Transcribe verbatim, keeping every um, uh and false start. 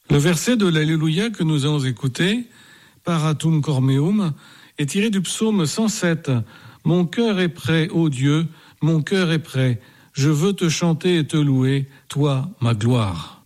Le verset de l'Alléluia que nous allons écouter, Paratum cor meum, est tiré du psaume cent sept. Mon cœur est prêt, ô Dieu, mon cœur est prêt. Je veux te chanter et te louer, toi, ma gloire.